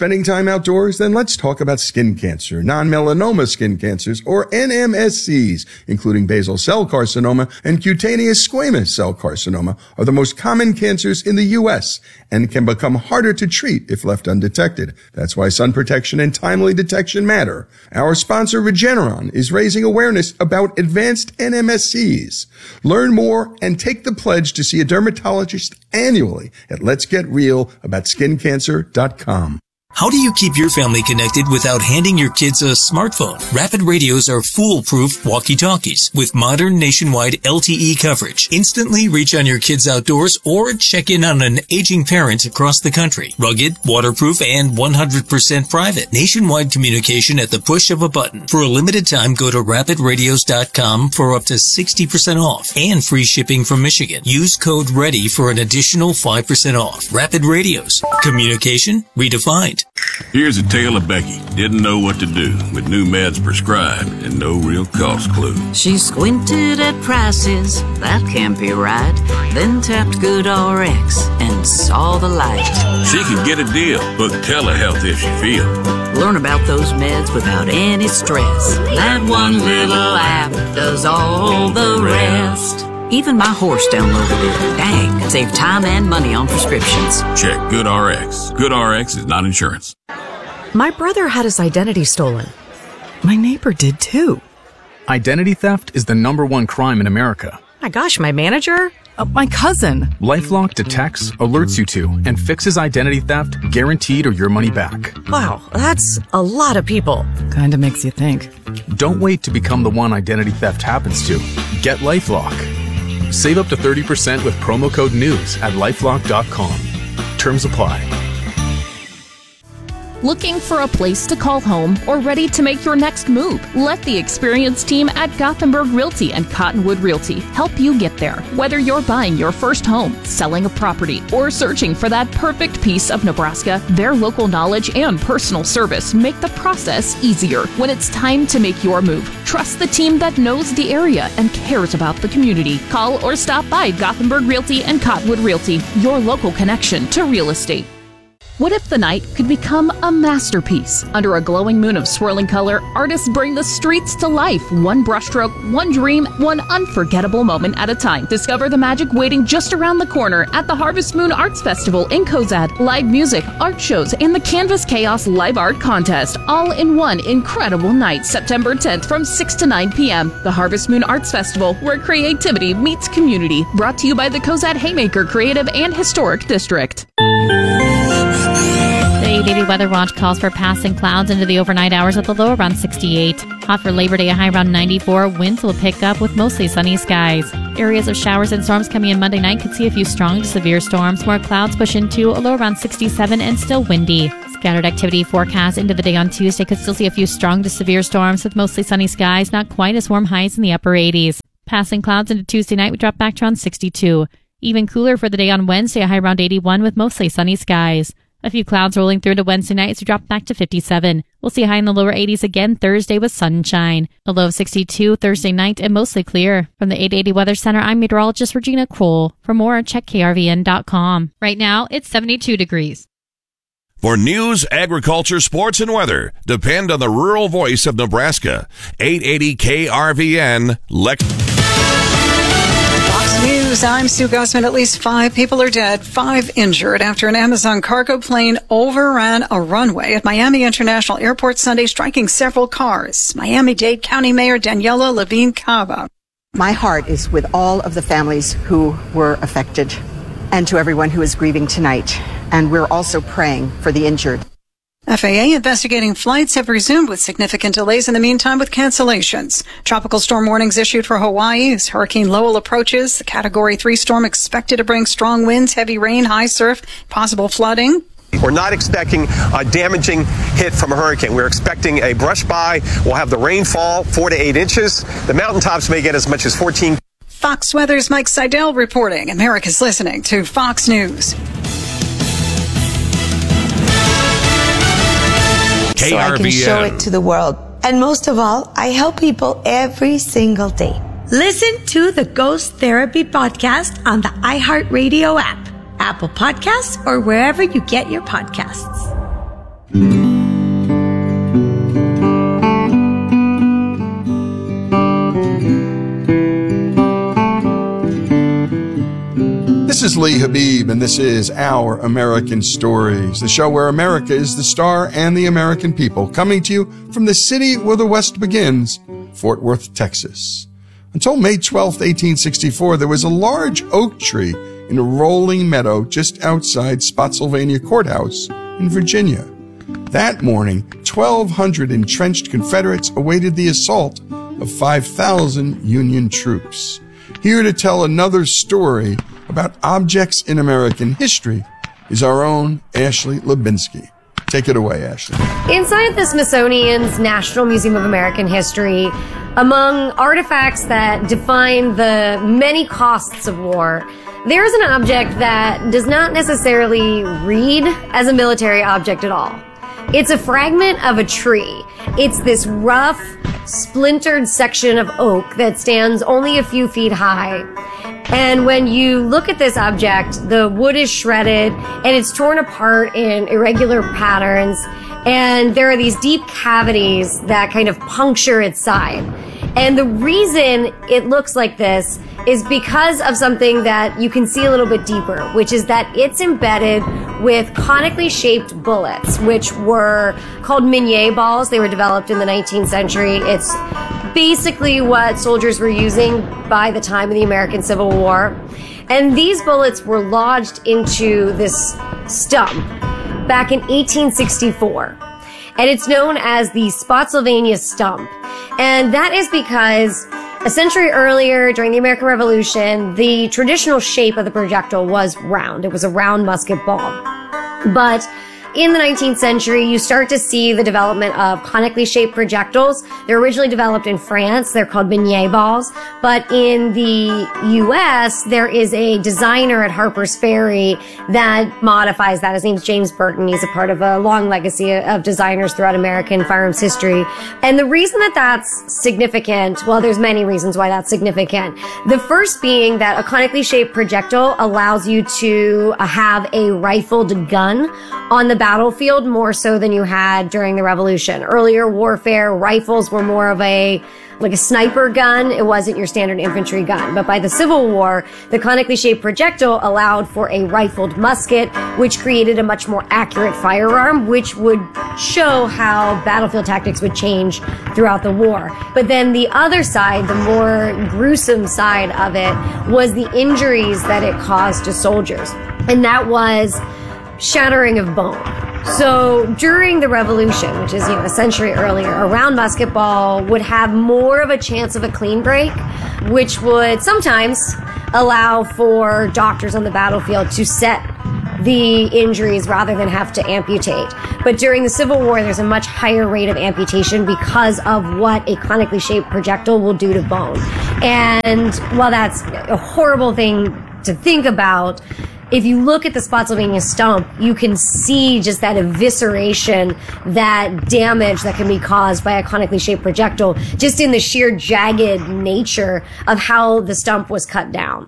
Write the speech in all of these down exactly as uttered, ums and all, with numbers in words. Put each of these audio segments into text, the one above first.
Spending time outdoors? Then let's talk about skin cancer, non-melanoma skin cancers, or N M S Cs, including basal cell carcinoma and cutaneous squamous cell carcinoma, are the most common cancers in the U S and can become harder to treat if left undetected. That's why sun protection and timely detection matter. Our sponsor, Regeneron, is raising awareness about advanced N M S Cs. Learn more and take the pledge to see a dermatologist annually at lets get real about skin cancer dot com. How do you keep your family connected without handing your kids a smartphone? Rapid Radios are foolproof walkie-talkies with modern nationwide L T E coverage. Instantly reach on your kids outdoors or check in on an aging parent across the country. Rugged, waterproof, and one hundred percent private. Nationwide communication at the push of a button. For a limited time, go to rapid radios dot com for up to sixty percent off and free shipping from Michigan. Use code READY for an additional five percent off. Rapid Radios. Communication redefined. Here's a tale of Becky. Didn't know what to do with new meds prescribed and no real cost clue. She squinted at prices, that can't be right. Then tapped GoodRx and saw the light. She could get a deal, book telehealth if she feel. Learn about those meds without any stress. That one little app does all the rest. Even my horse downloaded it. Dang, save time and money on prescriptions. Check GoodRx. GoodRx is not insurance. My brother had his identity stolen. My neighbor did too. Identity theft is the number one crime in America. My gosh, my manager? Uh, my cousin. LifeLock detects, alerts you to, and fixes identity theft guaranteed or your money back. Wow, that's a lot of people. Kinda makes you think. Don't wait to become the one identity theft happens to. Get LifeLock. Save up to thirty percent with promo code NEWS at lifelock dot com. Terms apply. Looking for a place to call home or ready to make your next move? Let the experienced team at Gothenburg Realty and Cottonwood Realty help you get there. Whether you're buying your first home, selling a property, or searching for that perfect piece of Nebraska, their local knowledge and personal service make the process easier. When it's time to make your move, trust the team that knows the area and cares about the community. Call or stop by Gothenburg Realty and Cottonwood Realty, your local connection to real estate. What if the night could become a masterpiece? Under a glowing moon of swirling color, artists bring the streets to life. One brushstroke, one dream, one unforgettable moment at a time. Discover the magic waiting just around the corner at the Harvest Moon Arts Festival in Cozad. Live music, art shows, and the Canvas Chaos Live Art Contest, all in one incredible night, September tenth from six to nine p.m. The Harvest Moon Arts Festival, where creativity meets community. Brought to you by the Cozad Haymaker Creative and Historic District. The eight eighty Weather Watch calls for passing clouds into the overnight hours at the low around sixty-eight. Hot for Labor Day, a high around ninety-four. Winds will pick up with mostly sunny skies. Areas of showers and storms coming in Monday night could see a few strong to severe storms. More clouds push into a low around sixty-seven and still windy. Scattered activity forecast into the day on Tuesday could still see a few strong to severe storms with mostly sunny skies, not quite as warm highs in the upper eighties. Passing clouds into Tuesday night, we drop back to around sixty-two. Even cooler for the day on Wednesday, a high around eighty-one with mostly sunny skies. A few clouds rolling through to Wednesday night as we drop back to fifty-seven. We'll see a high in the lower eighties again Thursday with sunshine. A low of sixty-two Thursday night and mostly clear. From the eight eighty Weather Center, I'm meteorologist Regina Kroll. For more, check K R V N dot com. Right now, it's seventy-two degrees. For news, agriculture, sports, and weather, depend on the rural voice of Nebraska. eight eighty K R V N, Lex. Fox News, I'm Sue Gussman. At least five people are dead, five injured after an Amazon cargo plane overran a runway at Miami International Airport Sunday, striking several cars. Miami-Dade County Mayor Daniela Levine Cava. My heart is with all of the families who were affected and to everyone who is grieving tonight. And we're also praying for the injured. F A A investigating flights have resumed with significant delays in the meantime with cancellations. Tropical storm warnings issued for Hawaii as Hurricane Lowell approaches. The Category three storm expected to bring strong winds, heavy rain, high surf, possible flooding. We're not expecting a damaging hit from a hurricane. We're expecting a brush by. We'll have the rainfall, four to eight inches. The mountaintops may get as much as fourteen. Fox Weather's Mike Seidel reporting. America's listening to Fox News. So I can show it to the world. And most of all, I help people every single day. Listen to the Ghost Therapy Podcast on the iHeartRadio app, Apple Podcasts, or wherever you get your podcasts. This is Lee Habib, and this is Our American Stories, the show where America is the star and the American people, coming to you from the city where the West begins, Fort Worth, Texas. Until May twelfth, eighteen sixty-four, there was a large oak tree in a rolling meadow just outside Spotsylvania Courthouse in Virginia. That morning, twelve hundred entrenched Confederates awaited the assault of five thousand Union troops. Here to tell another story about objects in American history is our own Ashley Lubinsky. Take it away, Ashley. Inside the Smithsonian's National Museum of American History, among artifacts that define the many costs of war, there's an object that does not necessarily read as a military object at all. It's a fragment of a tree. It's this rough, splintered section of oak that stands only a few feet high. And when you look at this object, the wood is shredded and it's torn apart in irregular patterns. And there are these deep cavities that kind of puncture its side. And the reason it looks like this is because of something that you can see a little bit deeper, which is that it's embedded with conically shaped bullets, which were called Minié balls. They were developed in the nineteenth century. It's basically what soldiers were using by the time of the American Civil War. And these bullets were lodged into this stump back in eighteen sixty-four. And it's known as the Spotsylvania Stump. And that is because a century earlier, during the American Revolution, the traditional shape of the projectile was round. It was a round musket ball. But in the nineteenth century, you start to see the development of conically shaped projectiles. They're originally developed in France. They're called Minié balls. But in the U S, there is a designer at Harper's Ferry that modifies that. His name's James Burton. He's a part of a long legacy of designers throughout American firearms history. And the reason that that's significant, well, there's many reasons why that's significant. The first being that a conically shaped projectile allows you to have a rifled gun on the battlefield more so than you had during the Revolution. Earlier warfare, rifles were more of a like a sniper gun. It wasn't your standard infantry gun. But by the Civil War, the conically shaped projectile allowed for a rifled musket, which created a much more accurate firearm, which would show how battlefield tactics would change throughout the war. But then the other side, the more gruesome side of it, was the injuries that it caused to soldiers. And that was shattering of bone. So during the Revolution, which is, you know, a century earlier, a round musket ball would have more of a chance of a clean break, which would sometimes allow for doctors on the battlefield to set the injuries rather than have to amputate. But during the Civil War, there's a much higher rate of amputation because of what a conically shaped projectile will do to bone. And while that's a horrible thing to think about, if you look at the Spotsylvania Stump, you can see just that evisceration, that damage that can be caused by a conically shaped projectile, just in the sheer jagged nature of how the stump was cut down.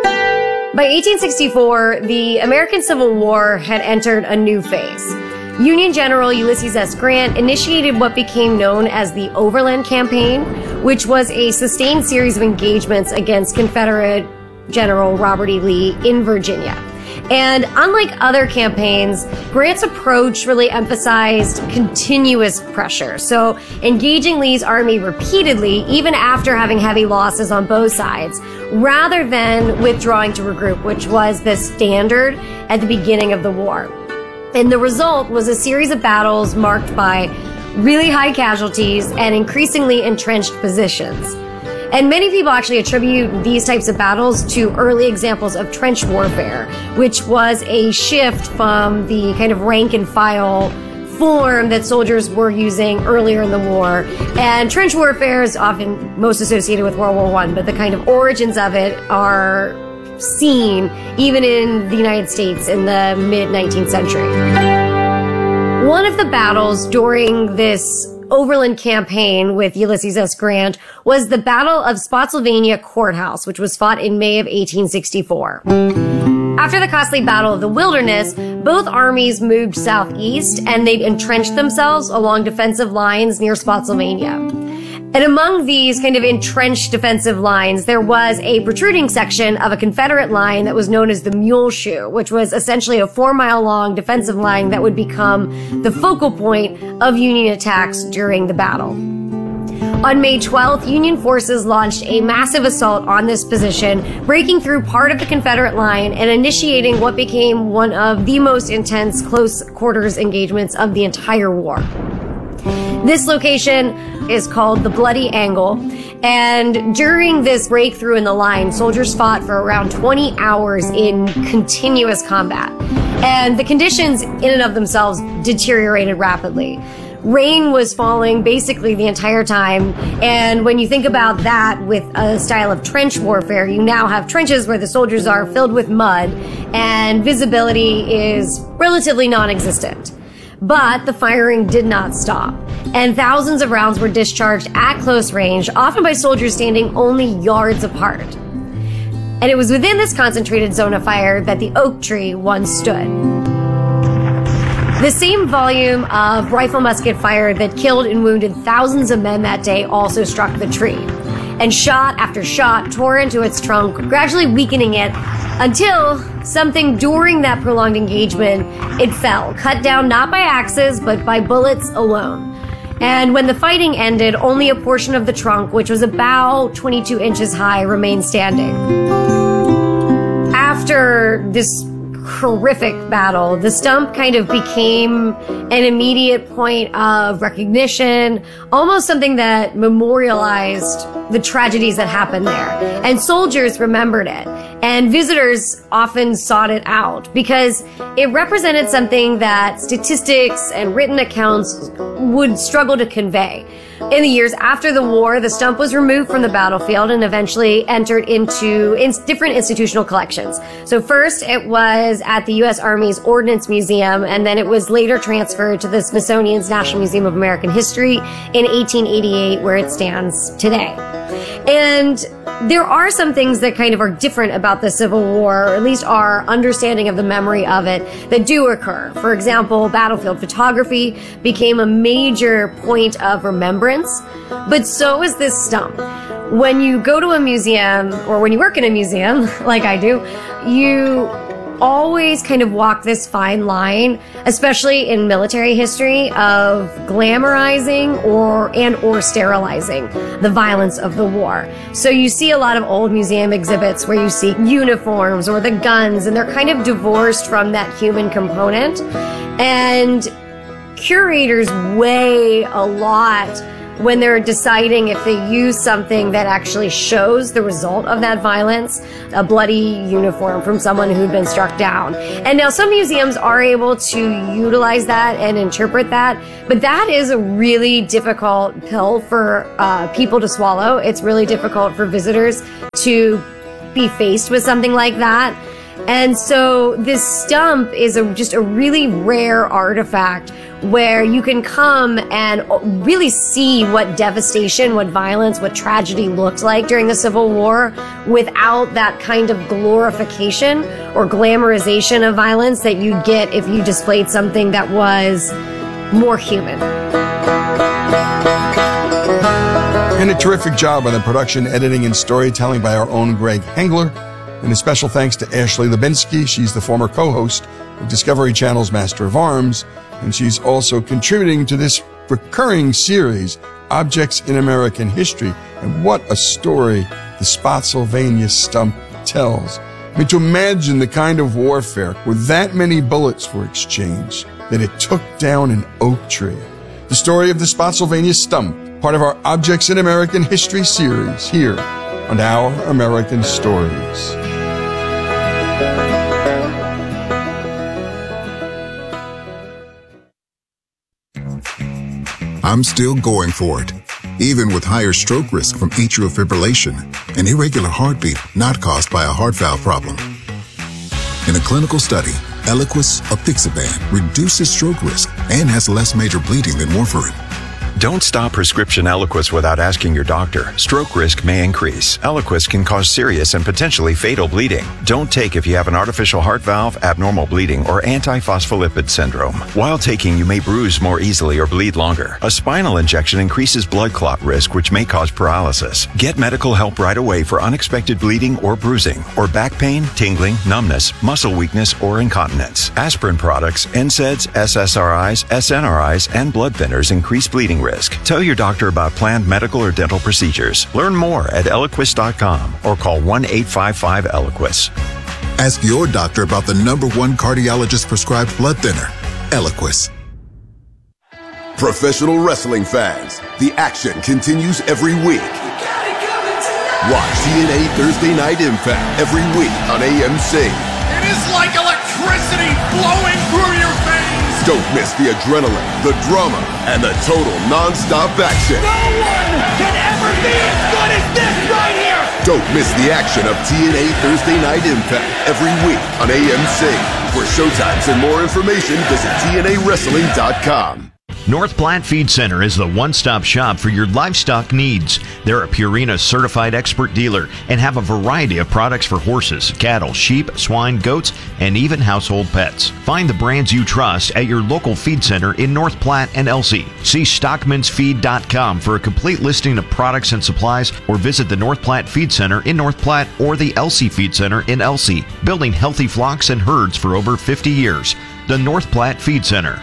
By eighteen sixty-four, the American Civil War had entered a new phase. Union General Ulysses S. Grant initiated what became known as the Overland Campaign, which was a sustained series of engagements against Confederate General Robert E. Lee in Virginia. And unlike other campaigns, Grant's approach really emphasized continuous pressure. So engaging Lee's army repeatedly, even after having heavy losses on both sides, rather than withdrawing to regroup, which was the standard at the beginning of the war. And the result was a series of battles marked by really high casualties and increasingly entrenched positions. And many people actually attribute these types of battles to early examples of trench warfare, which was a shift from the kind of rank and file form that soldiers were using earlier in the war. And trench warfare is often most associated with World War One, but the kind of origins of it are seen even in the United States in the mid nineteenth century. One of the battles during this Overland Campaign with Ulysses S. Grant was the Battle of Spotsylvania Courthouse, which was fought in May of eighteen sixty-four. After the costly Battle of the Wilderness, both armies moved southeast and they entrenched themselves along defensive lines near Spotsylvania. And among these kind of entrenched defensive lines, there was a protruding section of a Confederate line that was known as the Mule Shoe, which was essentially a four-mile-long defensive line that would become the focal point of Union attacks during the battle. On May twelfth, Union forces launched a massive assault on this position, breaking through part of the Confederate line and initiating what became one of the most intense close-quarters engagements of the entire war. This location is called the Bloody Angle, and during this breakthrough in the line, soldiers fought for around twenty hours in continuous combat, and the conditions in and of themselves deteriorated rapidly. Rain was falling basically the entire time, and when you think about that with a style of trench warfare, you now have trenches where the soldiers are filled with mud, and visibility is relatively non-existent. But the firing did not stop, and thousands of rounds were discharged at close range, often by soldiers standing only yards apart. And it was within this concentrated zone of fire that the oak tree once stood. The same volume of rifle musket fire that killed and wounded thousands of men that day also struck the tree, and shot after shot tore into its trunk, gradually weakening it until something during that prolonged engagement, it fell, cut down not by axes, but by bullets alone. And when the fighting ended, only a portion of the trunk, which was about twenty-two inches high, remained standing. After this horrific battle, the stump kind of became an immediate point of recognition, almost something that memorialized the tragedies that happened there. And soldiers remembered it, and visitors often sought it out because it represented something that statistics and written accounts would struggle to convey. In the years after the war, the stump was removed from the battlefield and eventually entered into in different institutional collections. So first it was at the U S Army's Ordnance Museum, and then it was later transferred to the Smithsonian's National Museum of American History in eighteen eighty-eight, where it stands today. And there are some things that kind of are different about the Civil War, or at least our understanding of the memory of it, that do occur. For example, battlefield photography became a major point of remembrance, but so is this stump. When you go to a museum, or when you work in a museum, like I do, you always kind of walk this fine line, especially in military history, of glamorizing or and or sterilizing the violence of the war. So you see a lot of old museum exhibits where you see uniforms or the guns, and they're kind of divorced from that human component. And curators weigh a lot when they're deciding if they use something that actually shows the result of that violence, a bloody uniform from someone who'd been struck down. And now some museums are able to utilize that and interpret that, but that is a really difficult pill for uh, people to swallow. It's really difficult for visitors to be faced with something like that. And so this stump is a, just a really rare artifact where you can come and really see what devastation, what violence, what tragedy looked like during the Civil War without that kind of glorification or glamorization of violence that you'd get if you displayed something that was more human. And a terrific job on the production, editing, and storytelling by our own Greg Hengler. And a special thanks to Ashley Lubinsky. She's the former co-host of Discovery Channel's Master of Arms, and she's also contributing to this recurring series, Objects in American History. And what a story the Spotsylvania stump tells. I mean, to imagine the kind of warfare where that many bullets were exchanged, that it took down an oak tree. The story of the Spotsylvania stump, part of our Objects in American History series here on Our American Stories. I'm still going for it, even with higher stroke risk from atrial fibrillation, an irregular heartbeat not caused by a heart valve problem. In a clinical study, Eliquis apixaban reduces stroke risk and has less major bleeding than warfarin. Don't stop prescription Eliquis without asking your doctor. Stroke risk may increase. Eliquis can cause serious and potentially fatal bleeding. Don't take if you have an artificial heart valve, abnormal bleeding, or antiphospholipid syndrome. While taking, you may bruise more easily or bleed longer. A spinal injection increases blood clot risk, which may cause paralysis. Get medical help right away for unexpected bleeding or bruising, or back pain, tingling, numbness, muscle weakness, or incontinence. Aspirin products, N SAIDs, S S R Is, S N R Is, and blood thinners increase bleeding risk. Tell your doctor about planned medical or dental procedures. Learn more at Eliquis dot com or call one eight five five Eliquis. Ask your doctor about the number one cardiologist prescribed blood thinner, Eliquis. Professional wrestling fans, the action continues every week. Watch T N A Thursday Night Impact every week on A M C. It is like electricity flowing through your veins. Don't miss the adrenaline, the drama, and the total non-stop action. No one can ever be as good as this right here. Don't miss the action of T N A Thursday Night Impact every week on A M C. For showtimes and more information, visit T N A wrestling dot com. North Platte Feed Center is the one-stop shop for your livestock needs. They're a Purina certified expert dealer and have a variety of products for horses, cattle, sheep, swine, goats, and even household pets. Find the brands you trust at your local feed center in North Platte and Elsie. See stockmans feed dot com for a complete listing of products and supplies, or visit the North Platte Feed Center in North Platte or the Elsie Feed Center in Elsie, building healthy flocks and herds for over fifty years. The North Platte Feed Center.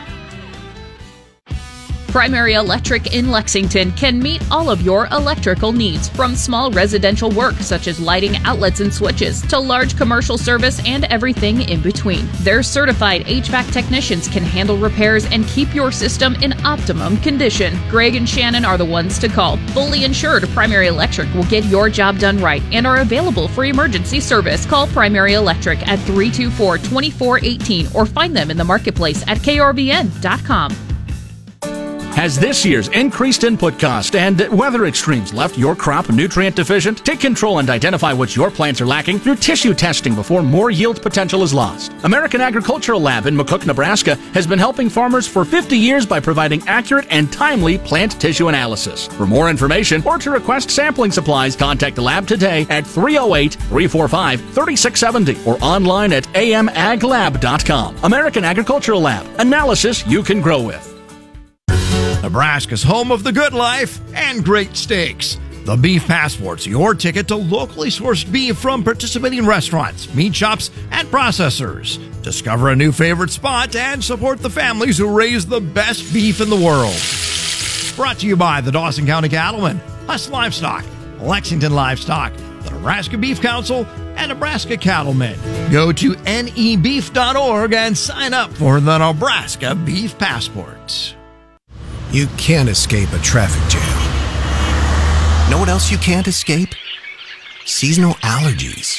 Primary Electric in Lexington can meet all of your electrical needs, from small residential work such as lighting, outlets, and switches, to large commercial service and everything in between. Their certified H V A C technicians can handle repairs and keep your system in optimum condition. Greg and Shannon are the ones to call. Fully insured, Primary Electric will get your job done right and are available for emergency service. Call Primary Electric at three two four, two four one eight or find them in the marketplace at K R V N dot com. Has this year's increased input cost and weather extremes left your crop nutrient deficient? Take control and identify what your plants are lacking through tissue testing before more yield potential is lost. American Agricultural Lab in McCook, Nebraska has been helping farmers for fifty years by providing accurate and timely plant tissue analysis. For more information or to request sampling supplies, contact the lab today at three oh eight, three four five, three six seven zero or online at A M ag lab dot com. American Agricultural Lab. Analysis you can grow with. Nebraska's home of the good life and great steaks. The Beef Passport's your ticket to locally sourced beef from participating restaurants, meat shops, and processors. Discover a new favorite spot and support the families who raise the best beef in the world. Brought to you by the Dawson County Cattlemen, Huss Livestock, Lexington Livestock, the Nebraska Beef Council, and Nebraska Cattlemen. Go to N E beef dot org and sign up for the Nebraska Beef Passports. You can't escape a traffic jam. Know what else you can't escape? Seasonal allergies.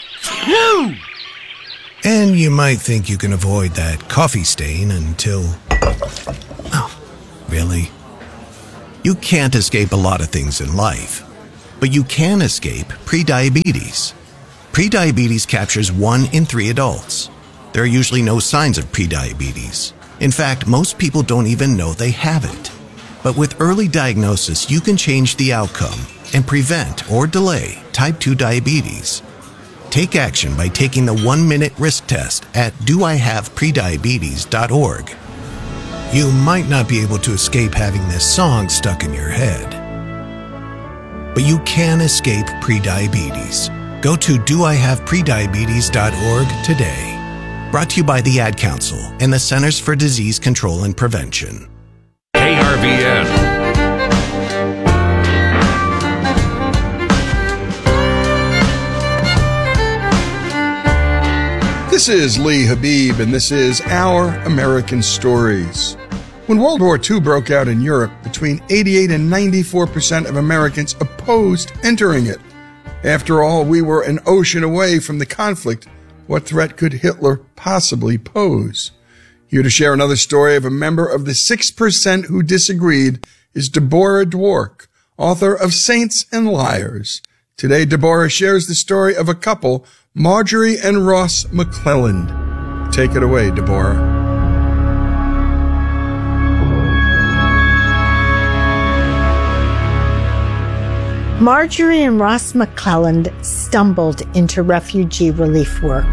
And you might think you can avoid that coffee stain until... Oh, really? You can't escape a lot of things in life, but you can escape prediabetes. Prediabetes captures one in three adults. There are usually no signs of prediabetes. In fact, most people don't even know they have it. But with early diagnosis, you can change the outcome and prevent or delay type two diabetes. Take action by taking the one-minute risk test at do I have prediabetes dot org. You might not be able to escape having this song stuck in your head, but you can escape prediabetes. Go to do I have prediabetes dot org today. Brought to you by the Ad Council and the Centers for Disease Control and Prevention. K R V N. This is Lee Habib, and this is Our American Stories. When World War Two broke out in Europe, between eighty-eight and ninety-four percent of Americans opposed entering it. After all, we were an ocean away from the conflict. What threat could Hitler possibly pose? Here to share another story of a member of the six percent who disagreed is Deborah Dwork, author of Saints and Liars. Today, Deborah shares the story of a couple, Marjorie and Ross McClelland. Take it away, Deborah. Marjorie and Ross McClelland stumbled into refugee relief work.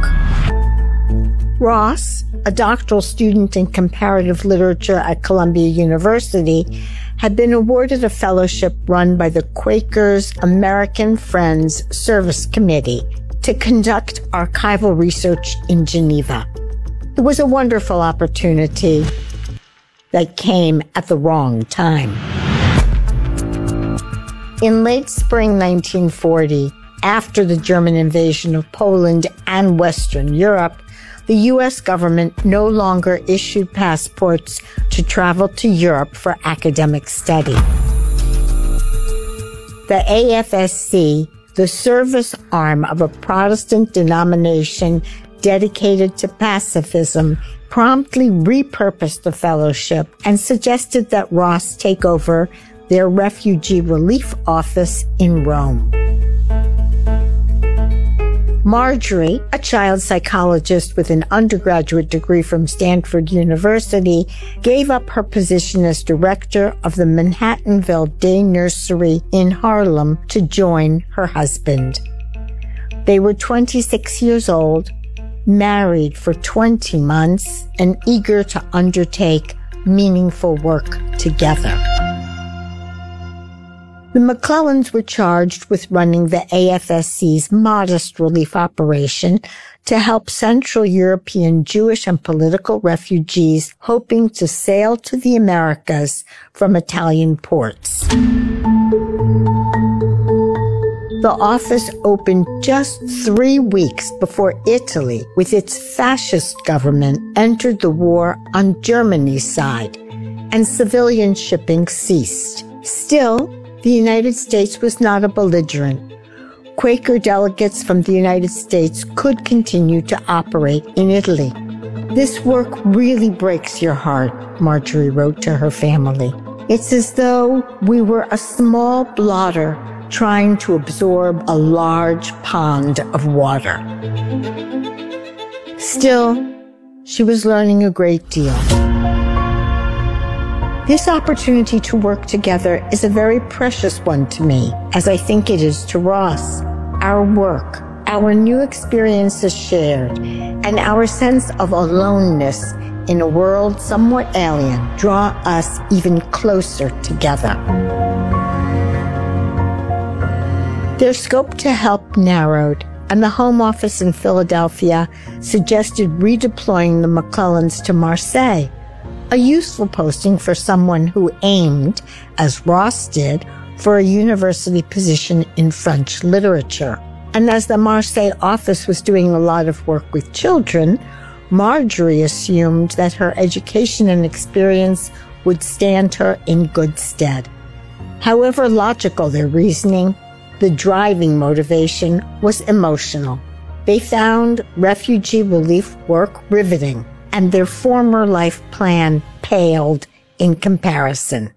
Ross, a doctoral student in comparative literature at Columbia University, had been awarded a fellowship run by the Quakers American Friends Service Committee to conduct archival research in Geneva. It was a wonderful opportunity that came at the wrong time. In late spring nineteen forty, after the German invasion of Poland and Western Europe, the U S government no longer issued passports to travel to Europe for academic study. The A F S C, the service arm of a Protestant denomination dedicated to pacifism, promptly repurposed the fellowship and suggested that Ross take over their refugee relief office in Rome. Marjorie, a child psychologist with an undergraduate degree from Stanford University, gave up her position as director of the Manhattanville Day Nursery in Harlem to join her husband. They were twenty-six years old, married for twenty months, and eager to undertake meaningful work together. The McClellans were charged with running the A F S C's modest relief operation to help Central European Jewish and political refugees hoping to sail to the Americas from Italian ports. The office opened just three weeks before Italy, with its fascist government, entered the war on Germany's side, and civilian shipping ceased. Still, the United States was not a belligerent. Quaker delegates from the United States could continue to operate in Italy. This work really breaks your heart, Marjorie wrote to her family. It's as though we were a small blotter trying to absorb a large pond of water. Still, she was learning a great deal. This opportunity to work together is a very precious one to me, as I think it is to Ross. Our work, our new experiences shared, and our sense of aloneness in a world somewhat alien draw us even closer together. Their scope to help narrowed, and the Home Office in Philadelphia suggested redeploying the McClellans to Marseille, a useful posting for someone who aimed, as Ross did, for a university position in French literature. And as the Marseille office was doing a lot of work with children, Marjorie assumed that her education and experience would stand her in good stead. However logical their reasoning, the driving motivation was emotional. They found refugee relief work riveting, and their former life plan paled in comparison.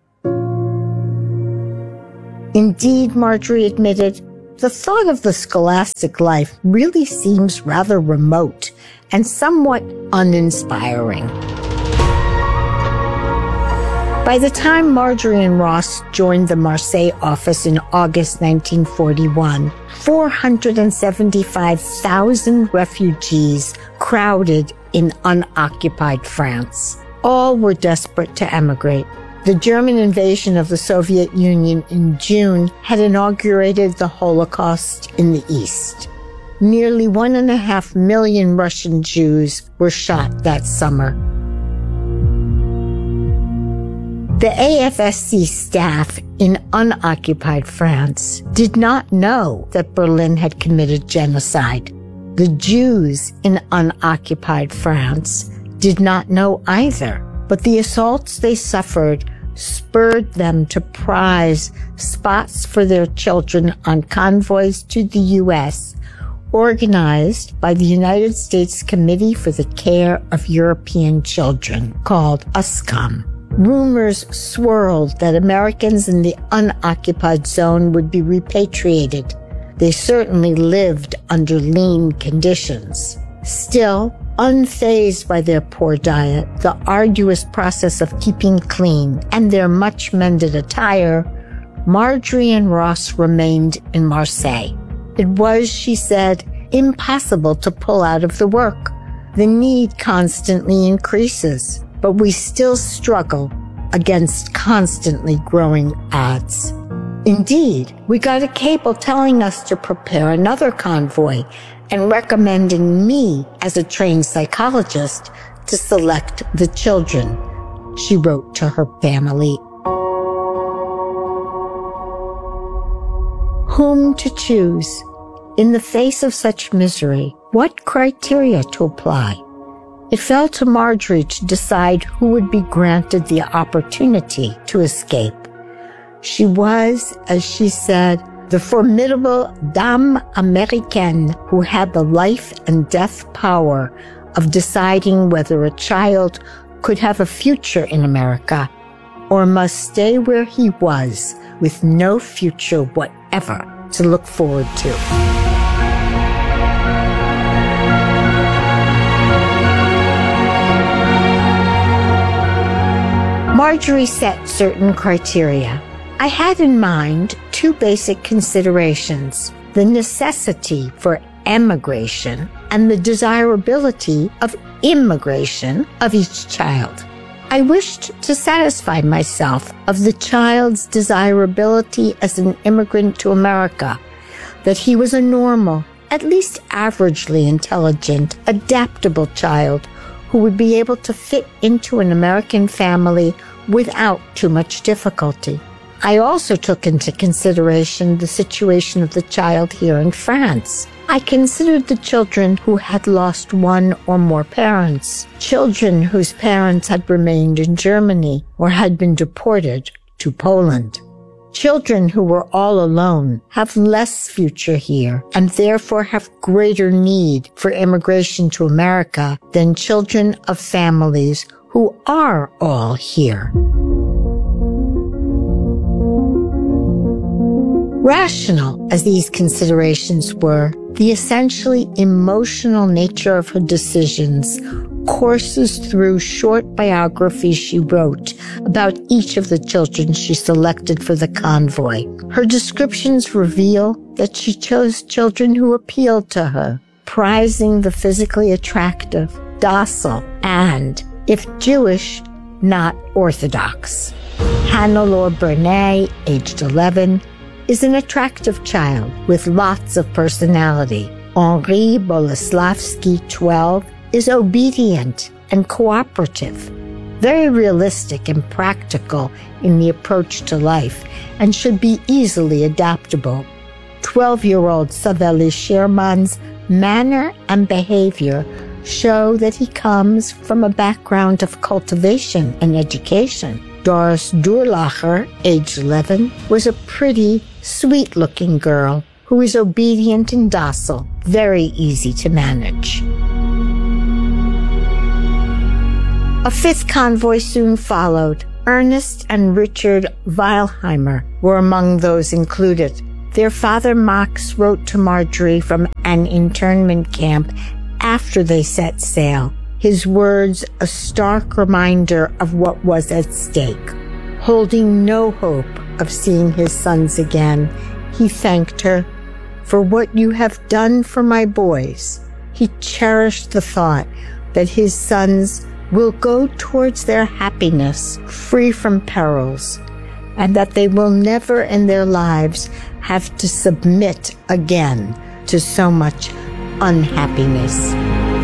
Indeed, Marjorie admitted, the thought of the scholastic life really seems rather remote and somewhat uninspiring. By the time Marjorie and Ross joined the Marseille office in August nineteen forty-one, four hundred seventy-five thousand refugees crowded in unoccupied France. All were desperate to emigrate. The German invasion of the Soviet Union in June had inaugurated the Holocaust in the East. Nearly one and a half million Russian Jews were shot that summer. The A F S C staff in unoccupied France did not know that Berlin had committed genocide. The Jews in unoccupied France did not know either, but the assaults they suffered spurred them to prize spots for their children on convoys to the U S, organized by the United States Committee for the Care of European Children, called U S C O M. Rumors swirled that Americans in the unoccupied zone would be repatriated. They certainly lived under lean conditions. Still, unfazed by their poor diet, the arduous process of keeping clean, and their much-mended attire, Marjorie and Ross remained in Marseille. It was, she said, impossible to pull out of the work. The need constantly increases, but we still struggle against constantly growing odds. Indeed, we got a cable telling us to prepare another convoy and recommending me as a trained psychologist to select the children, she wrote to her family. Whom to choose? In the face of such misery, what criteria to apply? It fell to Marjorie to decide who would be granted the opportunity to escape. She was, as she said, the formidable Dame Américaine who had the life and death power of deciding whether a child could have a future in America or must stay where he was with no future whatever to look forward to. Marjorie set certain criteria. I had in mind two basic considerations: the necessity for emigration and the desirability of immigration of each child. I wished to satisfy myself of the child's desirability as an immigrant to America, that he was a normal, at least averagely intelligent, adaptable child who would be able to fit into an American family without too much difficulty. I also took into consideration the situation of the child here in France. I considered the children who had lost one or more parents, children whose parents had remained in Germany or had been deported to Poland. Children who were all alone have less future here and therefore have greater need for immigration to America than children of families who are all here. Rational as these considerations were, the essentially emotional nature of her decisions courses through short biographies she wrote about each of the children she selected for the convoy. Her descriptions reveal that she chose children who appealed to her, prizing the physically attractive, docile, and, if Jewish, not Orthodox. Hannelore Bernay, aged eleven, is an attractive child with lots of personality. Henri Boleslavsky, twelve, is obedient and cooperative, very realistic and practical in the approach to life, and should be easily adaptable. twelve-year-old Savelli Sherman's manner and behavior show that he comes from a background of cultivation and education. Doris Durlacher, age eleven, was a pretty, sweet-looking girl who is obedient and docile, very easy to manage. A fifth convoy soon followed. Ernest and Richard Weilheimer were among those included. Their father Max wrote to Marjorie from an internment camp after they set sail, his words a stark reminder of what was at stake. Holding no hope of seeing his sons again, he thanked her for what you have done for my boys. He cherished the thought that his sons will go towards their happiness free from perils, and that they will never in their lives have to submit again to so much unhappiness.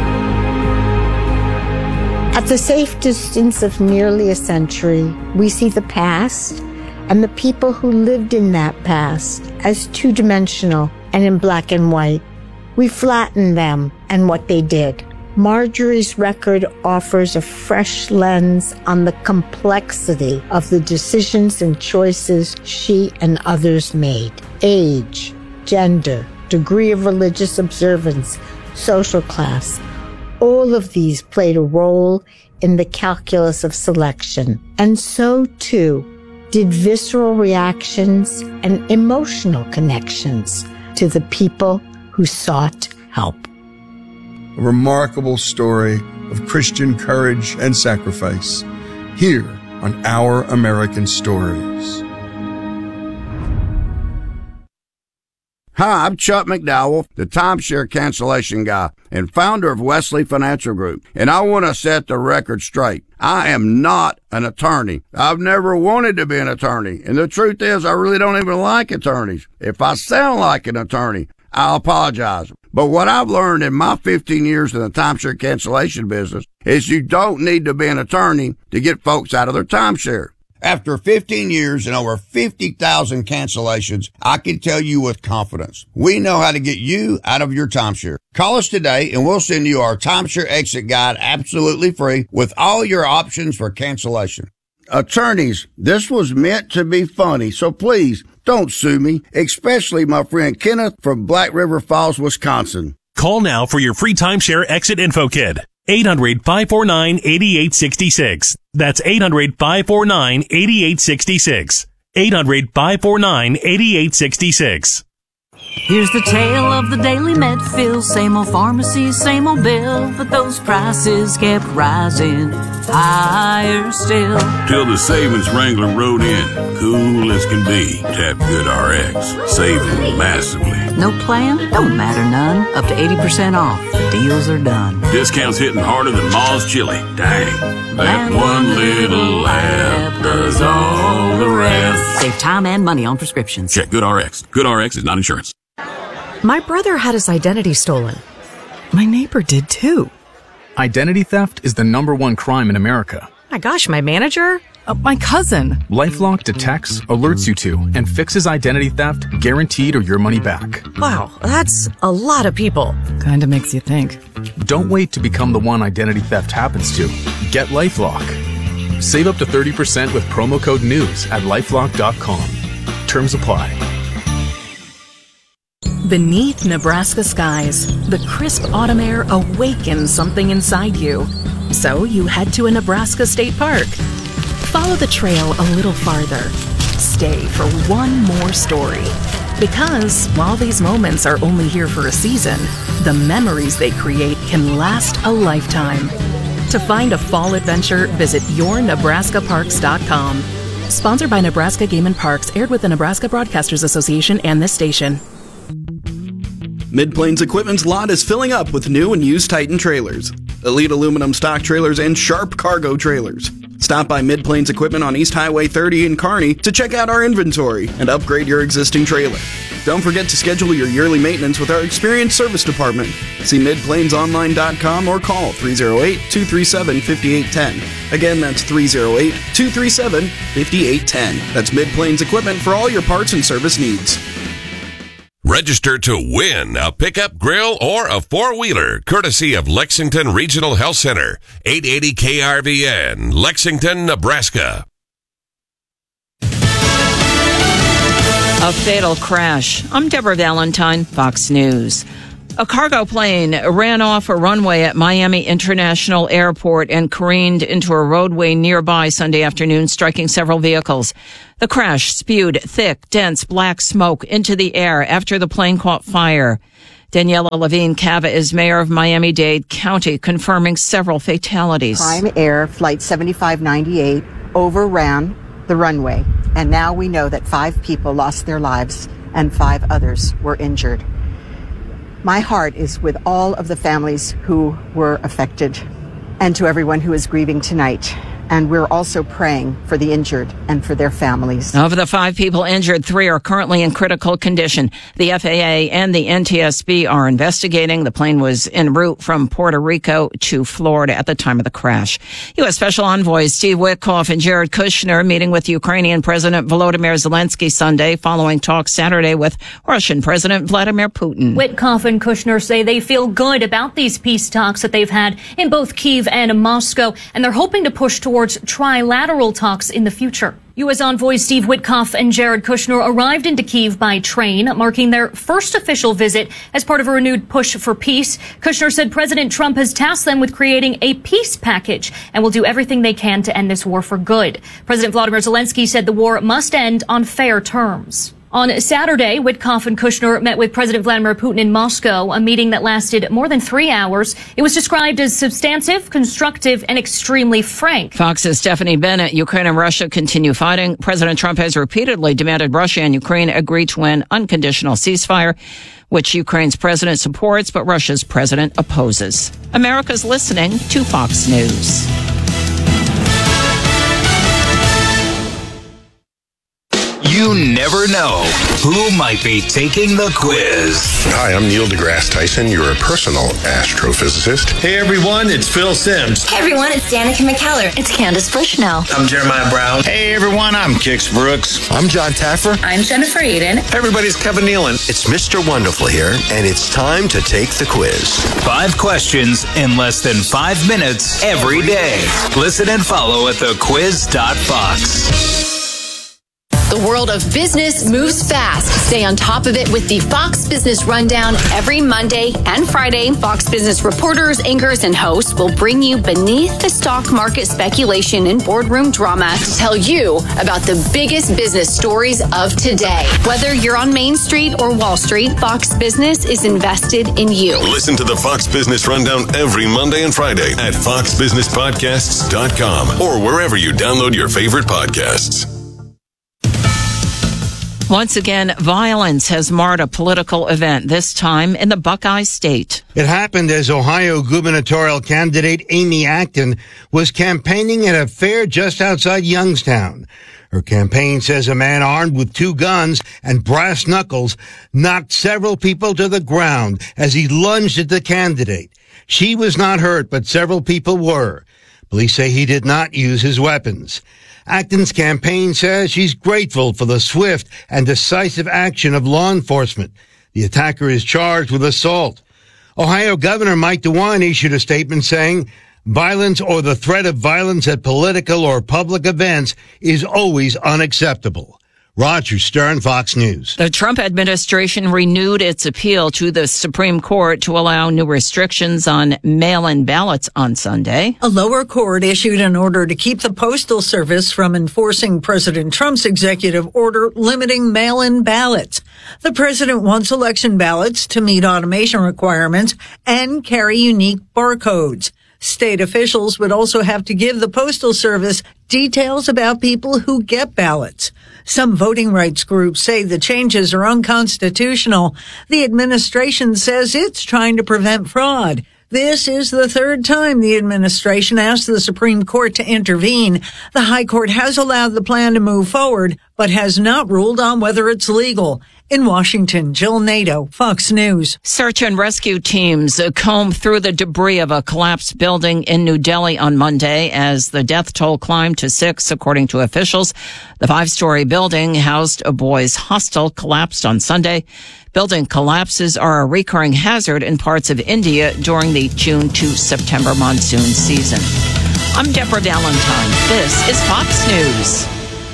At the safe distance of nearly a century, we see the past and the people who lived in that past as two-dimensional and in black and white. We flatten them and what they did. Marjorie's record offers a fresh lens on the complexity of the decisions and choices she and others made. Age, gender, degree of religious observance, social class, all of these played a role in the calculus of selection. And so, too, did visceral reactions and emotional connections to the people who sought help. A remarkable story of Christian courage and sacrifice here on Our American Stories. Hi, I'm Chuck McDowell, the timeshare cancellation guy and founder of Wesley Financial Group, and I want to set the record straight. I am not an attorney. I've never wanted to be an attorney, and the truth is I really don't even like attorneys. If I sound like an attorney, I'll apologize. But what I've learned in my fifteen years in the timeshare cancellation business is you don't need to be an attorney to get folks out of their timeshare. After fifteen years and over fifty thousand cancellations, I can tell you with confidence, we know how to get you out of your timeshare. Call us today and we'll send you our timeshare exit guide absolutely free with all your options for cancellation. Attorneys, this was meant to be funny, so please don't sue me, especially my friend Kenneth from Black River Falls, Wisconsin. Call now for your free timeshare exit info kit. eight hundred, five four nine, eight eight six six. That's eight hundred, five four nine, eight eight six six. eight hundred, five four nine, eight eight six six. Here's the tale of the daily Medfill. Same old pharmacy, same old bill, but those prices kept rising higher still. Till the savings wrangler rode in, cool as can be. Tap Good R X, saving massively. No plan? Don't matter none. Up to eighty percent off. The deals are done. Discounts hitting harder than Ma's chili. Dang. That one little app does all the rest. Save time and money on prescriptions. Check Good R X. Good R X is not insurance. My brother had his identity stolen. My neighbor did too. Identity theft is the number one crime in America. My gosh, my manager? Uh, my cousin. LifeLock detects, alerts you to, and fixes identity theft, guaranteed or your money back. Wow, that's a lot of people. Kinda makes you think. Don't wait to become the one identity theft happens to. Get LifeLock. Save up to thirty percent with promo code NEWS at lifelock dot com. Terms apply. Beneath Nebraska skies, the crisp autumn air awakens something inside you. So you head to a Nebraska state park. Follow the trail a little farther. Stay for one more story. Because while these moments are only here for a season, the memories they create can last a lifetime. To find a fall adventure, visit your nebraska parks dot com. Sponsored by Nebraska Game and Parks, aired with the Nebraska Broadcasters Association and this station. Mid-Plains Equipment's lot is filling up with new and used Titan trailers, Elite aluminum stock trailers, and Sharp cargo trailers. Stop by Mid-Plains Equipment on East Highway thirty in Kearney to check out our inventory and upgrade your existing trailer. Don't forget to schedule your yearly maintenance with our experienced service department. See mid plains online dot com or call three oh eight, two three seven, five eight one oh. Again, that's three oh eight, two three seven, five eight one oh. That's Mid-Plains Equipment for all your parts and service needs. Register to win a pickup, grill, or a four-wheeler, courtesy of Lexington Regional Health Center, eight eighty K R V N, Lexington, Nebraska. A fatal crash. I'm Deborah Valentine, Fox News. A cargo plane ran off a runway at Miami International Airport and careened into a roadway nearby Sunday afternoon, striking several vehicles. The crash spewed thick, dense black smoke into the air after the plane caught fire. Daniela Levine Cava is mayor of Miami-Dade County, confirming several fatalities. Prime Air Flight seventy-five ninety-eight overran the runway, and now we know that five people lost their lives and five others were injured. My heart is with all of the families who were affected and to everyone who is grieving tonight. And we're also praying for the injured and for their families. Of the five people injured, three are currently in critical condition. The F A A and the N T S B are investigating. The plane was en route from Puerto Rico to Florida at the time of the crash. U S Special Envoys Steve Witkoff and Jared Kushner meeting with Ukrainian President Volodymyr Zelensky Sunday, following talks Saturday with Russian President Vladimir Putin. Witkoff and Kushner say they feel good about these peace talks that they've had in both Kyiv and Moscow, and they're hoping to push towards trilateral talks in the future. U S envoys Steve Witkoff and Jared Kushner arrived into Kyiv by train, marking their first official visit as part of a renewed push for peace. Kushner said President Trump has tasked them with creating a peace package and will do everything they can to end this war for good. President Volodymyr Zelensky said the war must end on fair terms. On Saturday, Witkoff and Kushner met with President Vladimir Putin in Moscow, a meeting that lasted more than three hours. It was described as substantive, constructive, and extremely frank. Fox's Stephanie Bennett. Ukraine and Russia continue fighting. President Trump has repeatedly demanded Russia and Ukraine agree to an unconditional ceasefire, which Ukraine's president supports, but Russia's president opposes. America's listening to Fox News. You never know who might be taking the quiz. Hi, I'm Neil deGrasse Tyson, your personal astrophysicist. Hey everyone, it's Phil Simms. Hey everyone, it's Danica McKellar. It's Candace Bushnell. I'm Jeremiah Brown. Hey everyone, I'm Kix Brooks. I'm John Taffer. I'm Jennifer Eden. Hey everybody, it's Kevin Nealon. It's Mister Wonderful here, and it's time to take the quiz. Five questions in less than five minutes every day. Listen and follow at the quiz dot fox. The world of business moves fast. Stay on top of it with the Fox Business Rundown every Monday and Friday. Fox Business reporters, anchors, and hosts will bring you beneath the stock market speculation and boardroom drama to tell you about the biggest business stories of today. Whether you're on Main Street or Wall Street, Fox Business is invested in you. Listen to the Fox Business Rundown every Monday and Friday at fox business podcasts dot com or wherever you download your favorite podcasts. Once again, violence has marred a political event, this time in the Buckeye State. It happened as Ohio gubernatorial candidate Amy Acton was campaigning at a fair just outside Youngstown. Her campaign says a man armed with two guns and brass knuckles knocked several people to the ground as he lunged at the candidate. She was not hurt, but several people were. Police say he did not use his weapons. Acton's campaign says she's grateful for the swift and decisive action of law enforcement. The attacker is charged with assault. Ohio Governor Mike DeWine issued a statement saying, violence or the threat of violence at political or public events is always unacceptable. Roger Stern, Fox News. The Trump administration renewed its appeal to the Supreme Court to allow new restrictions on mail-in ballots on Sunday. A lower court issued an order to keep the Postal Service from enforcing President Trump's executive order limiting mail-in ballots. The president wants election ballots to meet automation requirements and carry unique barcodes. State officials would also have to give the Postal Service details about people who get ballots. Some voting rights groups say the changes are unconstitutional. The administration says it's trying to prevent fraud. This is the third time the administration asked the Supreme Court to intervene. The High Court has allowed the plan to move forward, but has not ruled on whether it's legal. In Washington, Jill Nato, Fox News. Search and rescue teams combed through the debris of a collapsed building in New Delhi on Monday as the death toll climbed to six, according to officials. The five-story building housed a boys' hostel collapsed on Sunday. Building collapses are a recurring hazard in parts of India during the June to September monsoon season. I'm Deborah Valentine. This is Fox News.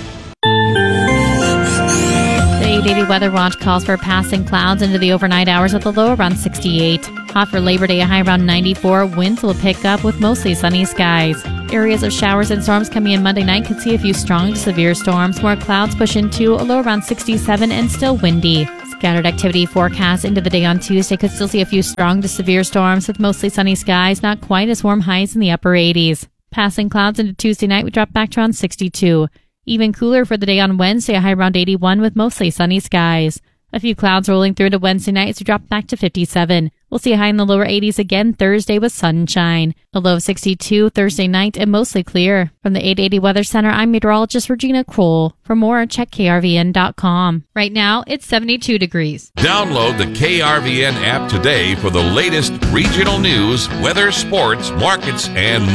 The eight-eighty Weather Watch calls for passing clouds into the overnight hours with a low around sixty-eight. Hot for Labor Day, a high around ninety-four. Winds will pick up with mostly sunny skies. Areas of showers and storms coming in Monday night could see a few strong to severe storms. More clouds push into a low around sixty-seven and still windy. Scattered activity forecast into the day on Tuesday could still see a few strong to severe storms with mostly sunny skies, not quite as warm highs in the upper eighties. Passing clouds into Tuesday night, we drop back to around sixty-two. Even cooler for the day on Wednesday, a high around eighty-one with mostly sunny skies. A few clouds rolling through to Wednesday night as we drop back to fifty-seven. We'll see a high in the lower eighties again Thursday with sunshine. A low of sixty-two Thursday night and mostly clear. From the eight eighty Weather Center, I'm meteorologist Regina Kroll. For more, check K R V N dot com. Right now, it's seventy-two degrees. Download the K R V N app today for the latest regional news, weather, sports, markets, and